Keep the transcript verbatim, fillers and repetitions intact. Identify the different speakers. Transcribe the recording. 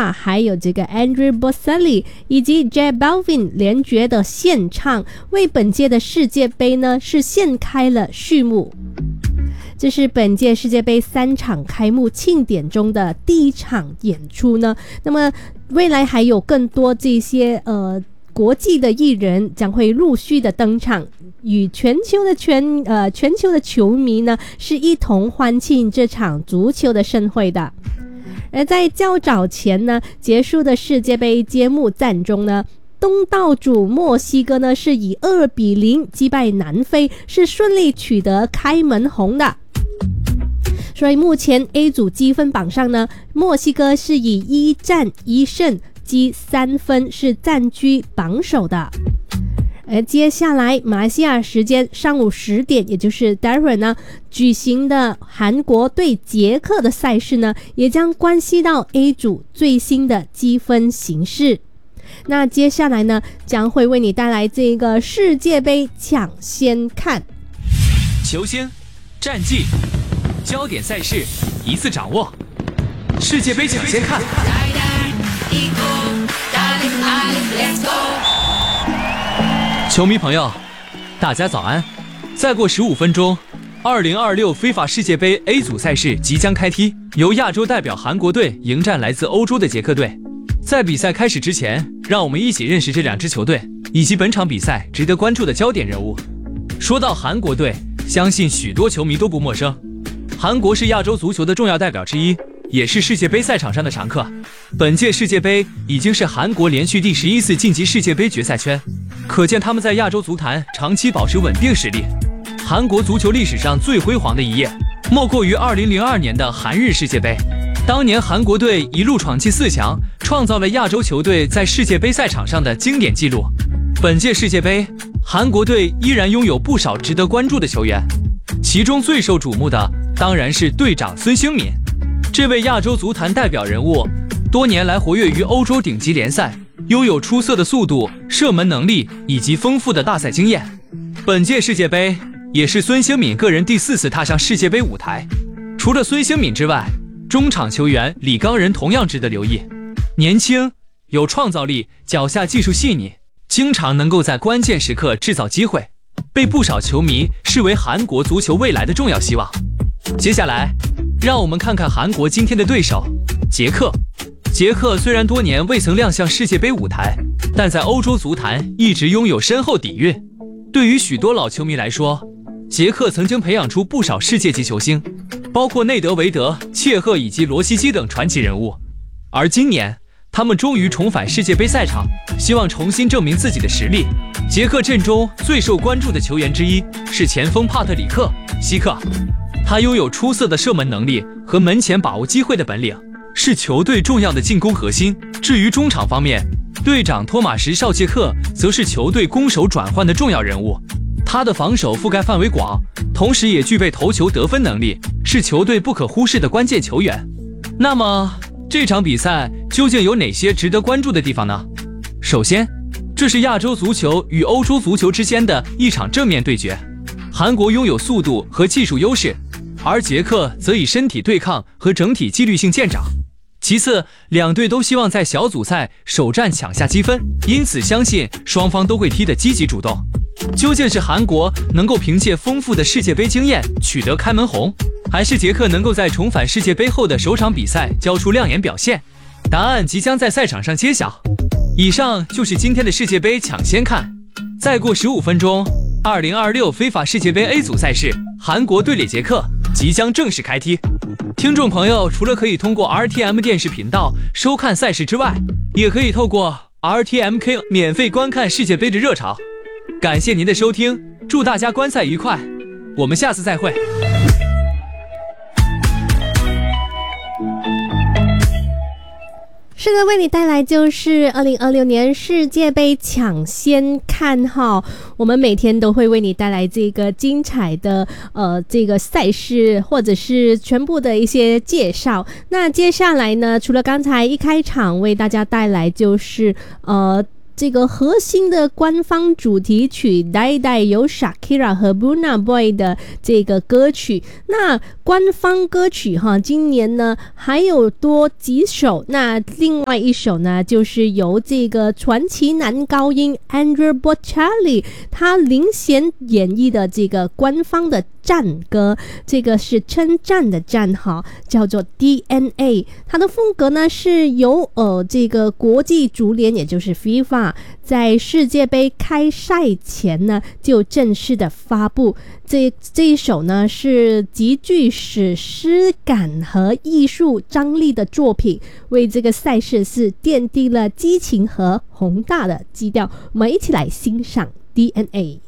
Speaker 1: Lima 还有这个 Andrea Bocelli 以及 J Balvin 联决的献唱，为本届的世界杯呢是掀开了序幕。这是本届世界杯三场开幕庆典中的第一场演出呢。那么未来还有更多这些呃国际的艺人将会陆续的登场，与全球的全呃全球的球迷呢是一同欢庆这场足球的盛会的。而在较早前呢结束的世界杯揭幕战中呢，东道主墨西哥呢是以二比零击败南非，是顺利取得开门红的。所以目前 A 组积分榜上呢，墨西哥是以一战一胜积三分，是占据榜首的。而接下来马来西亚时间上午十点，也就是待会儿呢举行的韩国对捷克的赛事呢，也将关系到 A 组最新的积分形势。那接下来呢将会为你带来这个世界杯抢先看，
Speaker 2: 球星、战绩、焦点赛事一次掌握，世界杯抢先看。球迷朋友，大家早安！再过十五分钟，二零二六非法世界杯 A 组赛事即将开踢，由亚洲代表韩国队迎战来自欧洲的捷克队。在比赛开始之前，让我们一起认识这两支球队以及本场比赛值得关注的焦点人物。说到韩国队，相信许多球迷都不陌生。韩国是亚洲足球的重要代表之一，也是世界杯赛场上的常客。本届世界杯已经是韩国连续第十一次晋级世界杯决赛圈，可见他们在亚洲足坛长期保持稳定实力。韩国足球历史上最辉煌的一页，莫过于二零零二年的韩日世界杯。当年韩国队一路闯进四强，创造了亚洲球队在世界杯赛场上的经典纪录。本届世界杯，韩国队依然拥有不少值得关注的球员，其中最受瞩目的当然是队长孙兴敏。这位亚洲足坛代表人物，多年来活跃于欧洲顶级联赛，拥有出色的速度、射门能力以及丰富的大赛经验。本届世界杯也是孙兴敏个人第四次踏上世界杯舞台。除了孙兴敏之外，中场球员李刚仁同样值得留意。年轻、有创造力，脚下技术细腻，经常能够在关键时刻制造机会，被不少球迷视为韩国足球未来的重要希望。接下来，让我们看看韩国今天的对手捷克。捷克虽然多年未曾亮相世界杯舞台，但在欧洲足坛一直拥有深厚底蕴。对于许多老球迷来说，捷克曾经培养出不少世界级球星，包括内德维德、切赫以及罗西基等传奇人物。而今年，他们终于重返世界杯赛场，希望重新证明自己的实力。捷克阵中最受关注的球员之一是前锋帕特里克·希克，他拥有出色的射门能力和门前把握机会的本领，是球队重要的进攻核心。至于中场方面，队长托马什·绍切克则是球队攻守转换的重要人物，他的防守覆盖范围广，同时也具备头球得分能力，是球队不可忽视的关键球员。那么这场比赛究竟有哪些值得关注的地方呢？首先，这是亚洲足球与欧洲足球之间的一场正面对决。韩国拥有速度和技术优势，而捷克则以身体对抗和整体纪律性见长。其次，两队都希望在小组赛首战抢下积分，因此相信双方都会踢得积极主动。究竟是韩国能够凭借丰富的世界杯经验取得开门红，还是捷克能够在重返世界杯后的首场比赛交出亮眼表现？答案即将在赛场上揭晓。以上就是今天的世界杯抢先看。再过十五分钟，二零二六非法世界杯 A 组赛事韩国对垒捷克即将正式开踢。听众朋友除了可以通过 R T M 电视频道收看赛事之外，也可以透过 R T M K 免费观看世界杯的热潮。感谢您的收听，祝大家观赛愉快，我们下次再会。
Speaker 1: 是的，为你带来就是二零二六年世界杯抢先看哈，我们每天都会为你带来这个精彩的呃这个赛事或者是全部的一些介绍。那接下来呢，除了刚才一开场为大家带来就是呃这个核心的官方主题曲《代代》由 Shakira 和 Burna Boy 的这个歌曲。那官方歌曲哈，今年呢还有多几首。那另外一首呢，就是由这个传奇男高音 Andrea Bocelli 他领衔演绎的这个官方的赞歌，这个是称赞的赞哈，叫做 D N A。 它的风格呢是由呃这个国际足联，也就是 FIFA 在世界杯开赛前呢就正式的发布。这这一首呢是极具史诗感和艺术张力的作品，为这个赛事是奠定了激情和宏大的基调。我们一起来欣赏 D N A。